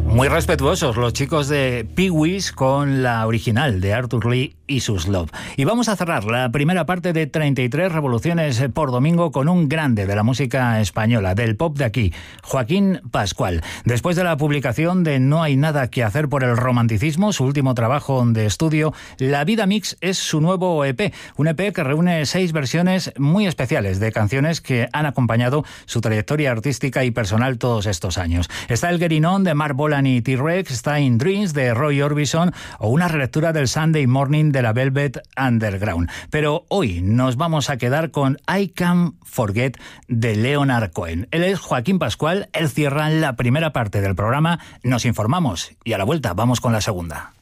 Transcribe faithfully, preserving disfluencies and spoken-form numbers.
Muy respetuosos los chicos de Pee-wees con la original de Arthur Lee y sus Love. Y vamos a cerrar la primera parte de treinta y tres revoluciones por domingo con un grande de la música española, del pop de aquí, Joaquín Pascual. Después de la publicación de No hay nada que hacer por el romanticismo, su último trabajo de estudio, La Vida Mix es su nuevo E P, un E P que reúne seis versiones muy especiales de canciones que han acompañado su trayectoria artística y personal todos estos años. Está el Getting On de Mark Bolan y T-Rex, está In Dreams de Roy Orbison o una relectura del Sunday Morning de la Velvet Underground. Pero hoy nos vamos a quedar con I Can't Forget de Leonard Cohen. Él es Joaquín Pascual, él cierra la primera parte del programa, nos informamos y a la vuelta vamos con la segunda.